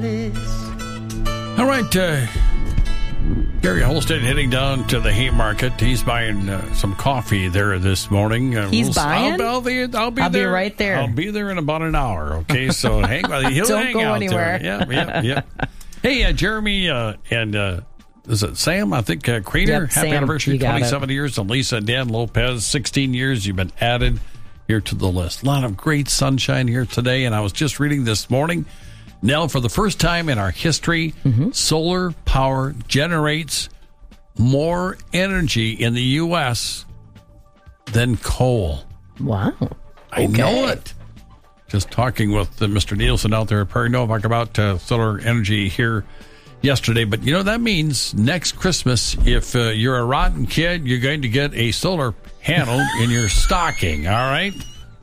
All right, Gary Holstead heading down to the Haymarket. He's buying some coffee there this morning. He's buying? I'll be I'll be right there. I'll be there in about an hour, okay? So he'll Don't hang go out anywhere. there. Yeah. Hey, Jeremy and is it Sam? I think Craner. Yep, Happy Sam, anniversary, you got 27 years. And Lisa and Dan Lopez, 16 years. You've been added here to the list. A lot of great sunshine here today. And I was just reading this morning, Nell, for the first time in our history, solar power generates more energy in the U.S. than coal. Wow. I know it. Just talking with Mr. Nielsen out there at Prairie Novak about solar energy here yesterday. But, that means next Christmas, if you're a rotten kid, you're going to get a solar panel in your stocking, all right?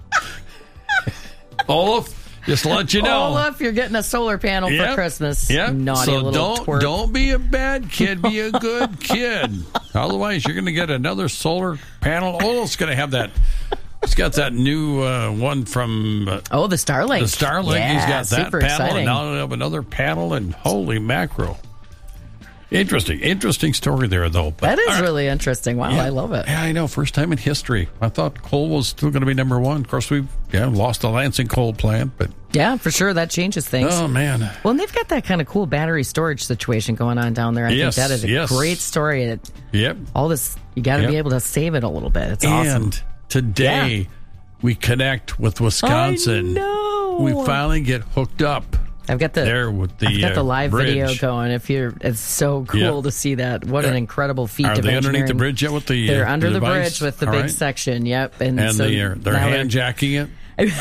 Olaf, just to let you know. Olaf, you're getting a solar panel for Christmas. Yep. Naughty little twerp. Don't be a bad kid. Be a good kid. Otherwise, you're going to get another solar panel. Olaf's going to have that. He's got that new one from... the Starlink. The Starlink. Yeah, he's got that super panel, exciting. and now he'll have another panel, and holy mackerel. Interesting story there, though. But, that is really interesting. Wow, I love it. Yeah, I know. First time in history. I thought coal was still going to be number one. Of course, we've lost the Lansing coal plant, but... Yeah, for sure. That changes things. Oh, man. Well, and they've got that kind of cool battery storage situation going on down there. I think that is a great story. All this, you got to be able to save it a little bit. It's awesome. And today, we connect with Wisconsin. I know. We finally get hooked up. I've got the live bridge. video going. It's so cool to see that. What an incredible feat of engineering. Are they underneath the bridge yet with the They're under the device? bridge with the big section. Yep. And so they're hand jacking it?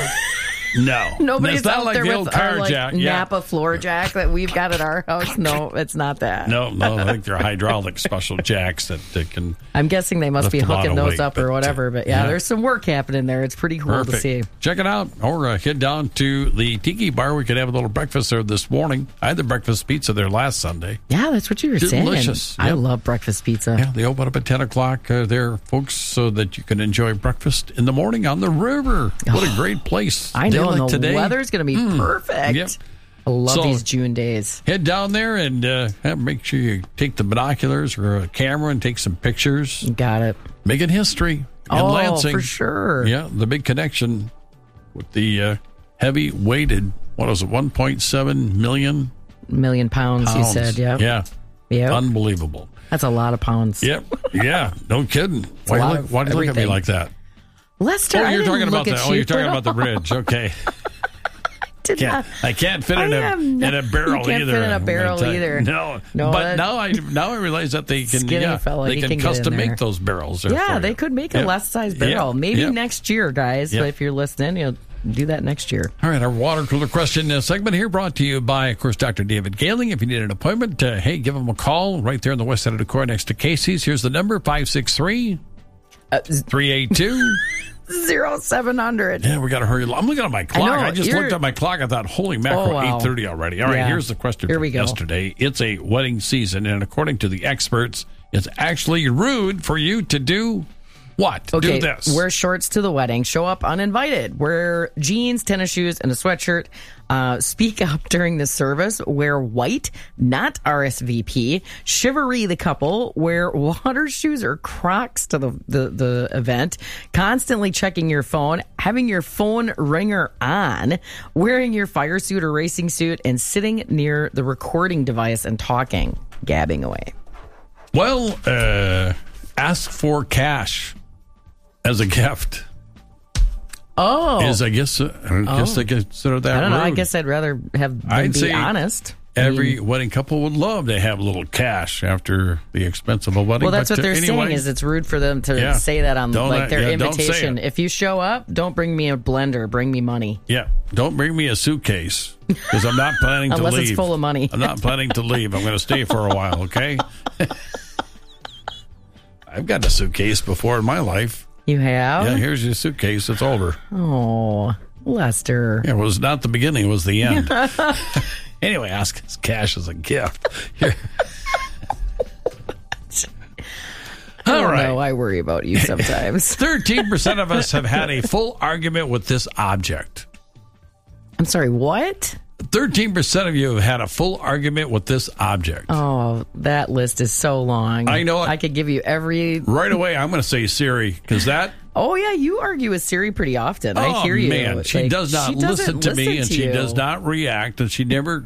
No. Nobody's not out like there the with old car our jack. Napa floor jack that we've got at our house. No, it's not that. No, I think they're hydraulic special jacks that they can. I'm guessing they must be hooking those weight, up or whatever. But there's some work happening there. It's pretty cool to see. Check it out. Or head down to the Tiki Bar. We could have a little breakfast there this morning. I had the breakfast pizza there last Sunday. Yeah, that's what you were saying. Delicious. I love breakfast pizza. Yeah, they open up at 10 o'clock there, folks, so that you can enjoy breakfast in the morning on the river. What a great place. I know, like and the today. weather's going to be perfect. Yep. I love these June days. Head down there and make sure you take the binoculars or a camera and take some pictures. Got it. Making history in Lansing. For sure. Yeah, the big connection with the heavy weighted, 1.7 million pounds, you said. Yeah. Yep. Unbelievable. That's a lot of pounds. Yep. Yeah. No kidding. Why do you look at me like that? Lester, you're talking about you're talking about the bridge. Okay. I can't fit in a barrel you can't either. Fit in a barrel either. No. But now I realize that they can they can custom make those barrels. Yeah, they could make a less sized barrel. Maybe next year, guys. Yep. But if you're listening, you'll do that next year. All right, our water cooler question segment here brought to you by, of course, Dr. David Gailing. If you need an appointment, give him a call right there on the west side of Decorah next to Casey's. Here's the number, 563-382. 0700. Yeah, we got to hurry. I'm looking at my clock. I just looked at my clock. I thought, holy mackerel, 8:30 already. All right, here's the question from yesterday. It's a wedding season, and according to the experts, it's actually rude for you to do what? Okay, do this. Wear shorts to the wedding. Show up uninvited. Wear jeans, tennis shoes, and a sweatshirt. Speak up during the service. Wear white, not RSVP. Chivalry the couple. Wear water shoes or Crocs to the event. Constantly checking your phone. Having your phone ringer on. Wearing your fire suit or racing suit. And sitting near the recording device and talking. Gabbing away. Well, ask for cash as a gift. Oh. I guess they consider that I don't know. rude. I guess I'd rather have them be honest. Every wedding couple would love to have a little cash after the expense of a wedding. Well, that's what they're saying is it's rude for them to say that on their invitation. If you show up, don't bring me a blender. Bring me money. Yeah. Don't bring me a suitcase because I'm not planning to leave. Unless it's full of money. I'm not planning to leave. I'm going to stay for a while, okay? I've got a suitcase before in my life. You have? Yeah, here's your suitcase. It's older. Oh, Lester. Yeah, it was not the beginning. It was the end. Anyway, ask us cash as a gift. All right. I worry about you sometimes. 13% of us have had a full argument with this object. I'm sorry, what? 13% of you have had a full argument with this object. Oh, that list is so long. I know it. I could give you every... Right away, I'm going to say Siri, because that... Oh, yeah, you argue with Siri pretty often. I Oh, hear you. man, she does not listen to me, and she you. does not react, and she never...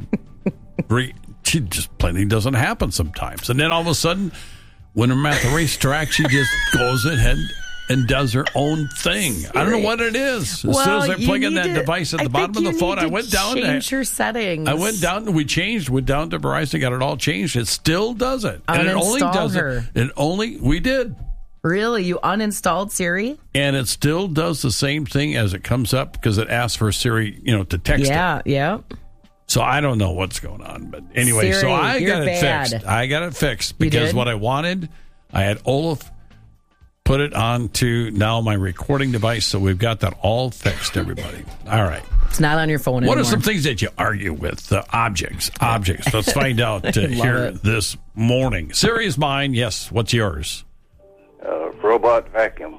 she just plainly doesn't happen sometimes. And then all of a sudden, when I'm at the racetrack, she just goes ahead and does her own thing. Siri. I don't know what it is. As soon as I plug in that device at the bottom of the phone, I went down to change your settings. I went down. Went down to Verizon, got it all changed. It still does it, and it only does her. We did. Really, you uninstalled Siri? And it still does the same thing as it comes up because it asks for Siri, to text it. Yeah. So I don't know what's going on, but anyway, Siri, so I you're got it bad. fixed. I got it fixed because did? what I wanted, I had Olaf put it onto now my recording device, so we've got that all fixed, everybody. All right. It's not on your phone anymore. What are some things that you argue with? Objects. Let's find out here this morning. Siri is mine. Yes. What's yours? Robot vacuum.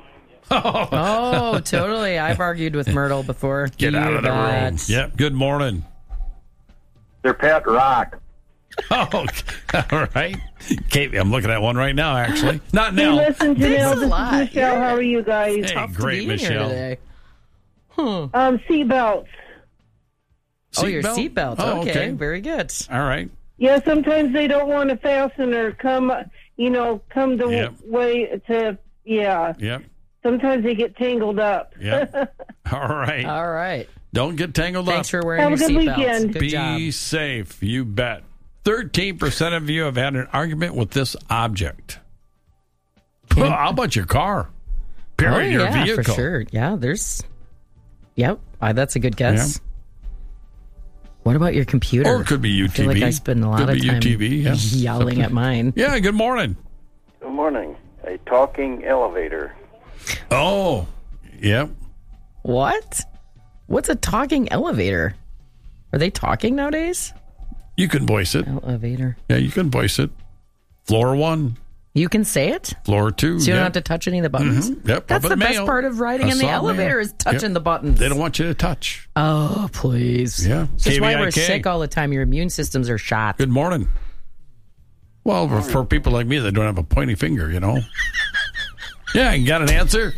Oh, totally. I've argued with Myrtle before. Get out of the room. Yep. Good morning. Their pet rock. Oh, all right. Kate, I'm looking at one right now, actually. Not now. Hey, listen, Janelle, this is Michelle. Yeah. How are you guys? Hey, great, Michelle. Seatbelts. Oh, your seatbelt. Oh, okay, very good. All right. Yeah, sometimes they don't want to fasten or come the way to, Yep. Sometimes they get tangled up. Yep. All right. Don't get tangled up. Thanks for wearing Have your a good seatbelt. weekend. Good Be job. safe. You bet. 13% of you have had an argument with this object. Well, how about your car? Period. Your vehicle. For sure. Yeah, that's a good guess. Yeah. What about your computer? Or it could be UTV. I feel like I spend a lot of time UTV, yeah. yelling at mine. Yeah, good morning. Good morning. A talking elevator. Oh, yep. What? What's a talking elevator? Are they talking nowadays? You can voice it. Elevator. Yeah, you can voice it. Floor 1, You can say it? floor 2. So you don't have to touch any of the buttons? Mhm. Yep. That's up the in best mail. part of riding I in the saw elevator mail. is touching Yep. the buttons. They don't want you to touch. Oh, please. Yeah. That's why we're KVIK. sick all the time. Your immune systems are shot. Good morning. Well, for people like me that don't have a pointy finger, Yeah, you got an answer?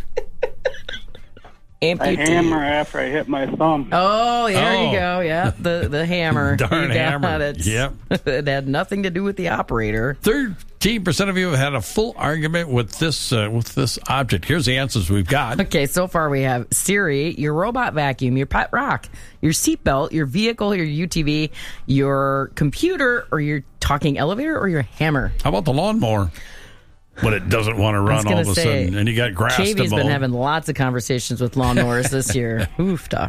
A Amputee. hammer after I hit my thumb. Oh, there Oh. you go. Yeah, the hammer. Darn You got hammer. it. Yep. It had nothing to do with the operator. 13% of you have had a full argument with this object. Here's the answers we've got. Okay, so far we have Siri, your robot vacuum, your pet rock, your seatbelt, your vehicle, your UTV, your computer, or your talking elevator, or your hammer. How about the lawnmower? When it doesn't want to run all of a sudden, and you got grass to KV's mow. been having lots of conversations with lawnmowers this year. Oofta.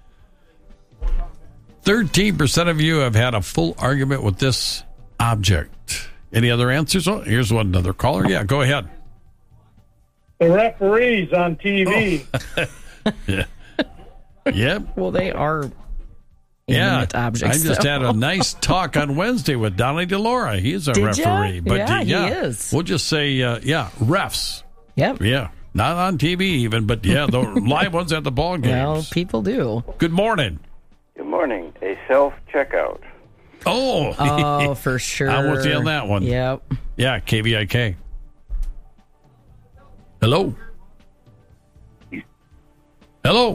13% of you have had a full argument with this object. Any other answers? Oh, here's another caller. Yeah, go ahead. The referees on TV. Yeah. Yep. Well, they are Yeah. inanimate objects. I just though. had a nice talk on Wednesday with Donnie DeLaura. He's a Did ya? referee. But Yeah, he is. We'll just say, refs. Yep. Yeah. Not on TV even, but the live ones at the ball games. Well, people do. Good morning. Good morning. A self-checkout. Oh. Oh, for sure. I'm with you on that one. Yep. Yeah, KVIK. Hello? Hello?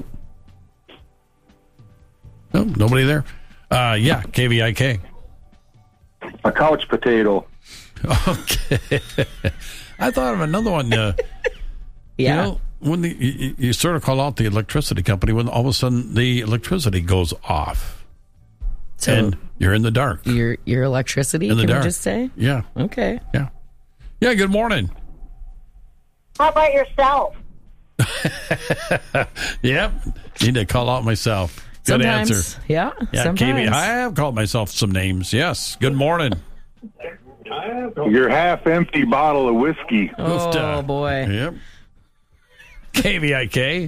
No, nobody there? Yeah, KVIK. A couch potato. Okay. I thought of another one. Yeah. When you sort of call out the electricity company when all of a sudden the electricity goes off. So and you're in the dark. your electricity, In the can dark. we just say? Yeah. Okay. Yeah. Yeah, good morning. How about yourself? Yep. Need to call out myself. Good Sometimes. answer. Yeah. Yeah, sometimes. KB, I have called myself some names. Yes. Good morning. Your half-empty bottle of whiskey. Oh, Oofta. boy. Yep. KVIK.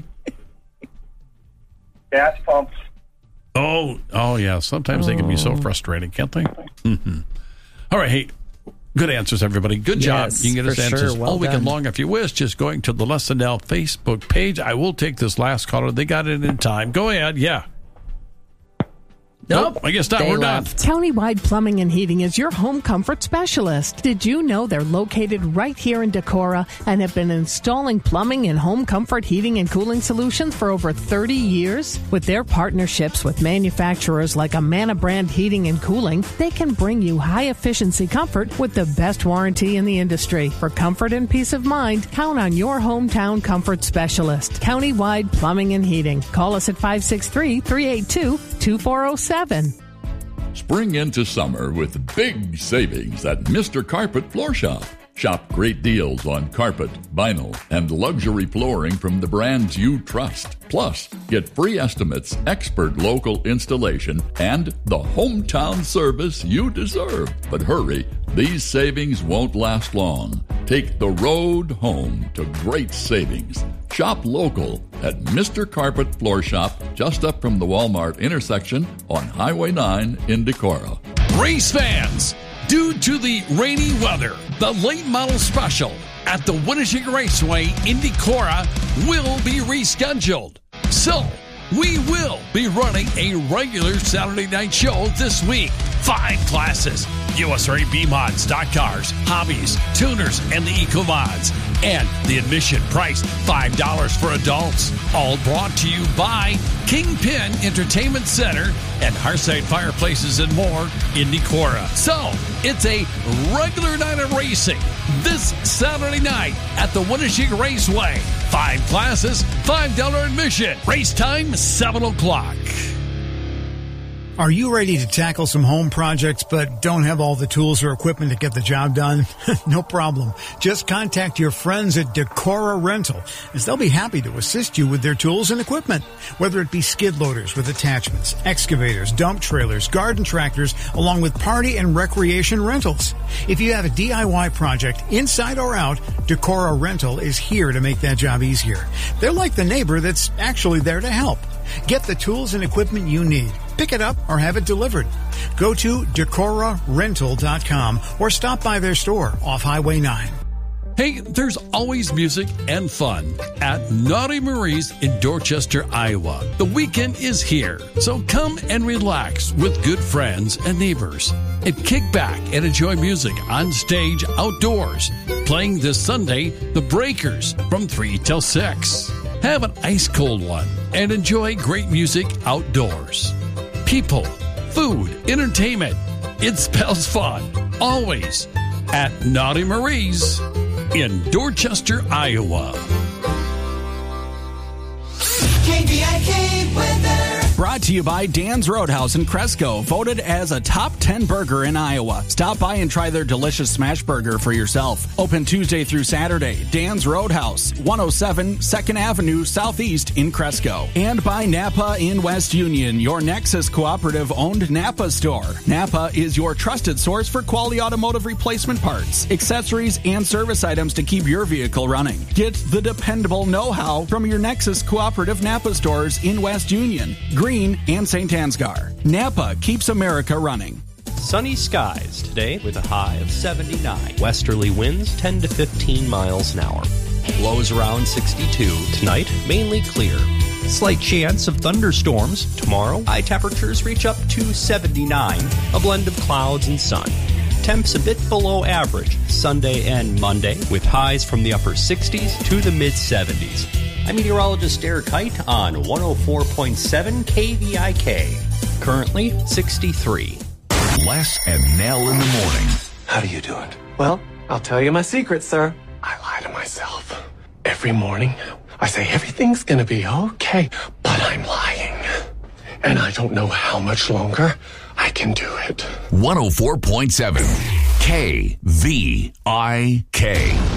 Gas pumps. Oh, yeah. Sometimes they can be so frustrating, can't they? Mm-hmm. All right. Hey, good answers, everybody. Good job. Yes, You can get us for answers sure. Well all weekend done. long if you wish. Just going to the Less Than Now Facebook page. I will take this last caller. They got it in time. Go ahead. Yeah. Nope, I guess not. they We're done. left. Countywide Plumbing and Heating is your home comfort specialist. Did you know they're located right here in Decorah and have been installing plumbing and home comfort heating and cooling solutions for over 30 years? With their partnerships with manufacturers like Amana Brand Heating and Cooling, they can bring you high-efficiency comfort with the best warranty in the industry. For comfort and peace of mind, count on your hometown comfort specialist. Countywide Plumbing and Heating. Call us at 563-382-2407. Spring into summer with big savings at Mr. Carpet Floor Shop. Shop great deals on carpet, vinyl, and luxury flooring from the brands you trust. Plus, get free estimates, expert local installation, and the hometown service you deserve. But hurry, these savings won't last long. Take the road home to great savings. Shop local at Mr. Carpet Floor Shop, just up from the Walmart intersection on Highway 9 in Decorah. Race fans, due to the rainy weather, the late model special at the Winnebago Raceway in Decorah will be rescheduled. So, we will be running a regular Saturday night show this week. 5 classes: USRA B-Mod, stock cars, hobbies, tuners, and the Eco-Mods. And the admission price, $5 for adults. All brought to you by Kingpin Entertainment Center and Hearthside Fireplaces and more in Decorah. So, it's a regular night of racing this Saturday night at the Winnebago Raceway. 5 classes, $5 admission. Race time, 7 o'clock. Are you ready to tackle some home projects but don't have all the tools or equipment to get the job done? No problem. Just contact your friends at Decorah Rental, as they'll be happy to assist you with their tools and equipment. Whether it be skid loaders with attachments, excavators, dump trailers, garden tractors, along with party and recreation rentals. If you have a DIY project, inside or out, Decorah Rental is here to make that job easier. They're like the neighbor that's actually there to help. Get the tools and equipment you need. Pick it up or have it delivered. Go to DecorahRental.com or stop by their store off Highway 9. Hey, there's always music and fun at Naughty Marie's in Dorchester, Iowa. The weekend is here, so come and relax with good friends and neighbors. And kick back and enjoy music on stage outdoors. Playing this Sunday, The Breakers from 3 till 6. Have an ice-cold one and enjoy great music outdoors. People, food, entertainment. It spells fun. Always at Naughty Marie's in Dorchester, Iowa. KVIK weather. Brought to you by Dan's Roadhouse in Cresco, voted as a top 10 burger in Iowa. Stop by and try their delicious smash burger for yourself. Open Tuesday through Saturday. Dan's Roadhouse, 107 2nd Avenue Southeast in Cresco. And by Napa in West Union, your Nexus Cooperative-owned Napa store. Napa is your trusted source for quality automotive replacement parts, accessories, and service items to keep your vehicle running. Get the dependable know-how from your Nexus Cooperative Napa stores in West Union, Green, and St. Ansgar. Napa keeps America running. Sunny skies today with a high of 79. Westerly winds 10 to 15 miles an hour. Lows around 62. Tonight, mainly clear. Slight chance of thunderstorms. Tomorrow, high temperatures reach up to 79. A blend of clouds and sun. Temps a bit below average Sunday and Monday, with highs from the upper 60s to the mid-70s. I'm meteorologist Derek Height on 104.7 KVIK. Currently 63. Les and Nell in the morning. How do you do it? Well, I'll tell you my secret, sir. I lie to myself. Every morning, I say everything's gonna be okay, but I'm lying. And I don't know how much longer I can do it. 104.7 KVIK.